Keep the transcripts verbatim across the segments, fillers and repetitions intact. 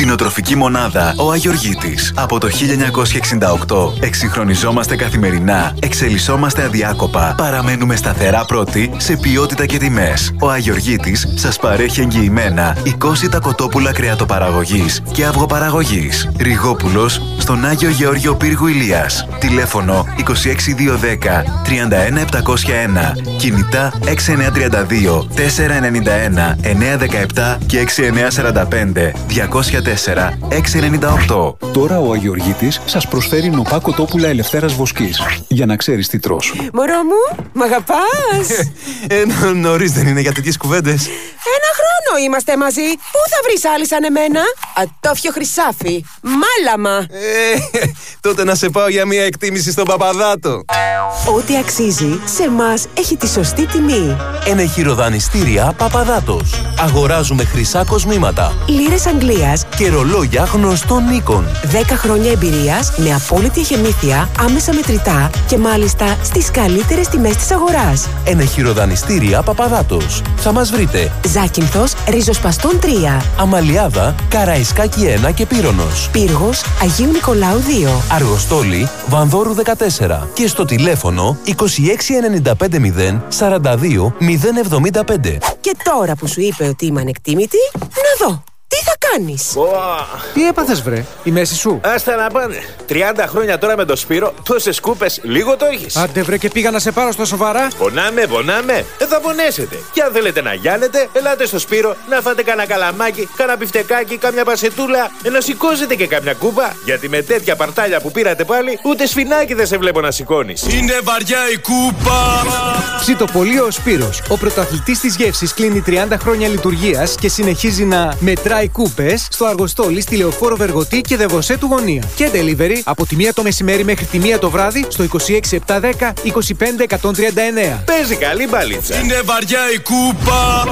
Κτηνοτροφική μονάδα Ο Αγιοργίτης. Από το χίλια εννιακόσια εξήντα οκτώ εξυγχρονιζόμαστε καθημερινά, εξελισσόμαστε αδιάκοπα, παραμένουμε σταθερά πρώτοι σε ποιότητα και τιμές. Ο Αγιοργίτης σας παρέχει εγγυημένα είκοσι κοτόπουλα κρεατοπαραγωγής και αυγοπαραγωγής. Ριγόπουλος στον Άγιο Γεώργιο Πύργου Ηλίας. Τηλέφωνο είκοσι έξι διακόσια δέκα τριάντα ένα επτακόσια ένα. Κινητά έξι εννιά τρία δύο τέσσερα εννιά ένα εννιά δεκαεπτά και έξι εννιά τέσσερα πέντε διακόσια τέσσερα έξι εννιά οκτώ. Τώρα ο Αγιοργίτης σας προσφέρει νοπά κοτόπουλα ελευθέρας βοσκής. Για να ξέρεις τι τρως. Μωρό μου, μ' αγαπάς? ε, νωρίς δεν είναι για τέτοιες κουβέντες. Ένα χρόνο είμαστε μαζί. Πού θα βρεις άλλη σαν εμένα? Ατόφιο χρυσάφι. Μάλαμα. Ε, τότε να σε πάω για μια εκτίμηση στον Παπαδάτο. Ό,τι αξίζει σε εμάς έχει τη σωστή τιμή. Ενεχειροδανιστήρια Παπαδάτος. Αγοράζουμε χρυσά κοσμήματα, λίρες Αγγλίας και ρολόγια γνωστών οίκων. δέκα χρόνια εμπειρίας με απόλυτη εχεμήθεια, άμεσα μετρητά και μάλιστα στις καλύτερες τιμές της αγοράς. Ενεχειροδανιστήρια Παπαδάτος. Θα μας βρείτε Ζάκυνθος, Ριζοσπαστών τρία, Αμαλιάδα, Καραϊσκάκη ένα και Πύρονος, Πύργος, Αγίου Νικολάου δύο, Αργοστόλη, Βανδόρου δεκατέσσερα και στο τηλέφωνο είκοσι έξι ενενήντα πέντε μηδέν σαράντα δύο μηδέν εβδομήντα πέντε. Και τώρα που σου είπε ότι είμαι ανεκτήμητη, να δω. Τι θα κάνεις? Oh. Τι έπαθες βρε, η μέση σου? Άστα να πάνε. τριάντα χρόνια τώρα με το Σπύρο, τόσες κούπες, λίγο το έχεις. Άντε βρε και πήγα να σε πάρω στα σοβαρά. Πονάμε, πονάμε. Δεν θα πονέσετε. Και αν θέλετε να γιάνετε, ελάτε στο Σπύρο να φάτε κανένα καλαμάκι, κανένα μπιφτεκάκι, κάμια πασετούλα, να σηκώσετε και κάμια κούπα. Γιατί με τέτοια παρτάλια που πήρατε πάλι, ούτε σφινάκι δεν σε βλέπω να σηκώνεις. Είναι βαριά η κούπα. Ψητοπολείο ο Σπύρος. Ο πρωταθλητής της γεύσης κλείνει τριάντα χρόνια λειτουργίας και συνεχίζει να μετράει κούπες στο Αργοστόλι, στη Λεωφόρο Βεργοτή και Δεβοσέ του Γωνία. Και delivery από τη μία το μεσημέρι μέχρι τη μία το βράδυ στο είκοσι έξι επτακόσια δέκα είκοσι πέντε εκατόν τριάντα εννέα. Παίζει καλή μπαλίτσα. Είναι βαριά η κούπα.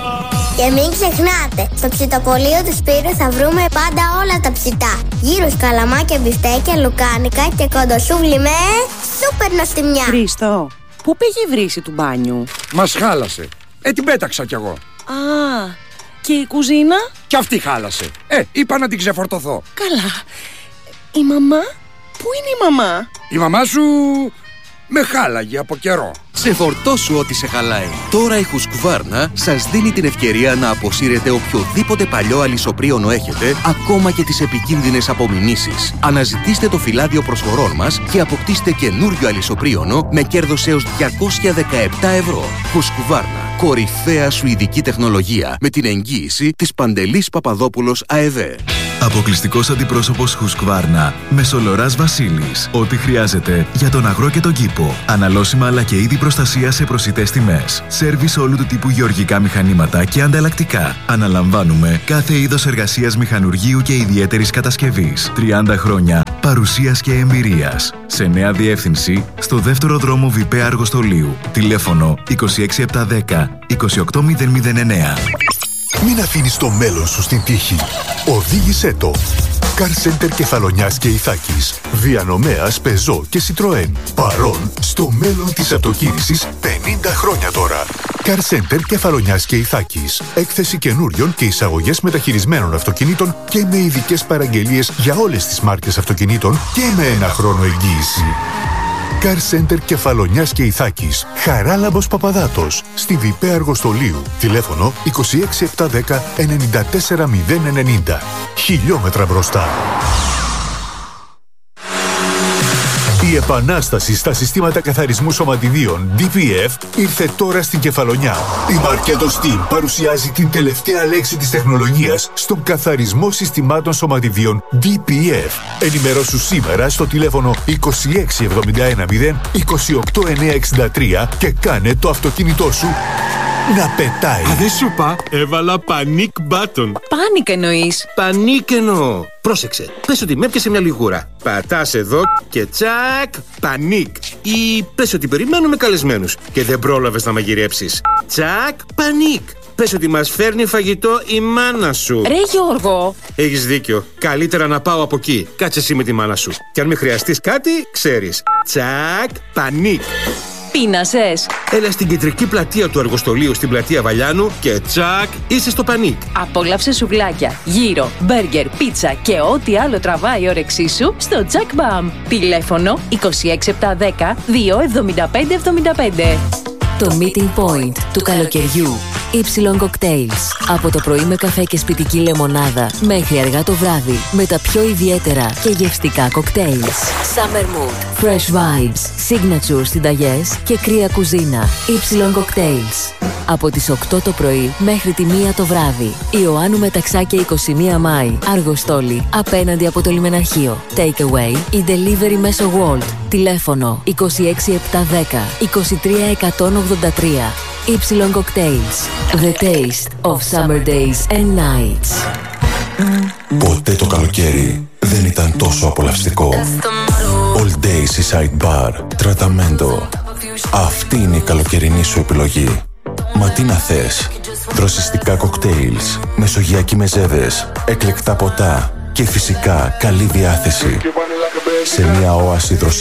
Και μην ξεχνάτε, στο ψητοπολείο του Σπύρου θα βρούμε πάντα όλα τα ψητά. Γύρους, καλαμάκια, μπιφτέκια, λουκάνικα και κοντοσούβλι με σούπερ νοστιμιά. Χρήστο, πού πήγε η βρύση του μπάνιου? Μας χάλασε. Ε, την πέταξα κι εγώ. Α, και η κουζίνα? Κι αυτή χάλασε. Ε, είπα να την ξεφορτωθώ. Καλά. Η μαμά? Πού είναι η μαμά? Η μαμά σου με χάλαγε από καιρό. Ξεφορτώσου ό,τι σε χαλάει. Τώρα η Husqvarna σας δίνει την ευκαιρία να αποσύρετε οποιοδήποτε παλιό αλυσοπρίωνο έχετε, ακόμα και τις επικίνδυνες απομιμήσεις. Αναζητήστε το φυλάδιο προσφορών μας και αποκτήστε καινούριο αλυσοπρίωνο με κέρδος έως διακόσια δεκαεπτά ευρώ. Husqvarna, κορυφαία σουηδική τεχνολογία, με την εγγύηση της Παντελής Παπαδόπουλος ΑΕΔΕ. Αποκλειστικός αντιπρόσωπος Husqvarna, Μεσολοράς Βασίλης. Ό,τι χρειάζεται για τον αγρό και τον κήπο. Αναλώσιμα αλλά και είδη προστασία σε προσιτές τιμές. Σέρβις όλου του τύπου γεωργικά μηχανήματα και ανταλλακτικά. Αναλαμβάνουμε κάθε είδος εργασίας μηχανουργείου και ιδιαίτερης κατασκευής. τριάντα χρόνια παρουσίας και εμπειρίας. Σε νέα διεύθυνση, στο δεύτερο δρόμο Βιπέ Αργοστολίου. Τηλέφωνο είκοσι έξι επτακόσια δέκα είκοσι οκτώ μηδέν μηδέν εννέα. Μην αφήνεις το μέλλον σου στην τύχη. Οδήγησέ το. Car Center Κεφαλονιάς και Ιθάκης. Διανομέας Peugeot και Citroën. Παρόν στο μέλλον της αυτοκίνησης πενήντα χρόνια τώρα. Car Center Κεφαλονιάς και Ιθάκης. Έκθεση καινούριων και εισαγωγές μεταχειρισμένων αυτοκινήτων και με ειδικές παραγγελίες για όλες τις μάρκες αυτοκινήτων και με ένα χρόνο εγγύηση. Car Center Κεφαλονιάς και Ιθάκης. Χαράλαμπος Παπαδάτος. Στη Βιπέ Αργοστολίου. Τηλέφωνο είκοσι έξι επτακόσια δέκα ενενήντα τέσσερα μηδέν ενενήντα. Χιλιόμετρα μπροστά. Η επανάσταση στα συστήματα καθαρισμού σωματιδίων ντι πι εφ ήρθε τώρα στην Κεφαλονιά. Η Marketo Steel παρουσιάζει την τελευταία λέξη της τεχνολογίας στον καθαρισμό συστημάτων σωματιδίων ντι πι εφ. Ενημερώσου σήμερα στο τηλέφωνο είκοσι έξι εβδομήντα ένα μηδέν είκοσι οκτώ εννιακόσια εξήντα τρία και κάνε το αυτοκίνητό σου να πετάει. Α, δεν σου είπα, έβαλα panic button. Πάνικ εννοείς? Πανίκ εννοώ. Πρόσεξε, πες ότι με έπιασε μια λιγούρα. Πατάς εδώ και τσακ, πανίκ. Ή πες ότι περιμένουμε καλεσμένους και δεν πρόλαβες να μαγειρέψεις. Τσακ, πανίκ. Πες ότι μας φέρνει φαγητό η μάνα σου. Ρε Γιώργο. Έχεις δίκιο. Καλύτερα να πάω από εκεί. Κάτσε εσύ με τη μάνα σου. Και αν με χρειαστείς κάτι, ξέρεις. Τσακ, πανίκ. Πείνασες? Έλα στην κεντρική πλατεία του εργοστολίου στην πλατεία Βαλιάνου και τσακ, είσαι στο πανίκ. Απόλαυσε σουβλάκια, γύρο, μπέργκερ, πίτσα και ό,τι άλλο τραβάει η όρεξή σου στο Jack Bam. Τηλέφωνο είκοσι έξι επτακόσια δέκα δύο εβδομήντα πέντε εβδομήντα πέντε. Το meeting point του καλοκαιριού. Y Cocktails. Από το πρωί με καφέ και σπιτική λεμονάδα μέχρι αργά το βράδυ με τα πιο ιδιαίτερα και γευστικά cocktails. Summer Mood, Fresh Vibes, Signature συνταγές και κρύα κουζίνα. Y Cocktails. Από τις οκτώ το πρωί μέχρι τη μία το βράδυ. Ιωάννου Μεταξάκια είκοσι μία Μάη. Αργοστόλη, απέναντι από το λιμεναρχείο. Take away ή delivery μέσω Wolt. Τηλέφωνο είκοσι έξι επτακόσια δέκα είκοσι τρία εκατόν ογδόντα τρία. Y Cocktails. The taste of summer days and nights. Ποτέ το καλοκαίρι δεν ήταν τόσο απολαυστικό. All Days Seaside Bar. Τραταμέντο. Αυτή είναι η καλοκαιρινή σου επιλογή. Μα τι να θες? Δροσιστικά κοκτέιλς, μεσογειακοί μεζέδες, εκλεκτά ποτά και φυσικά καλή διάθεση. Σε μια όαση δροσιστική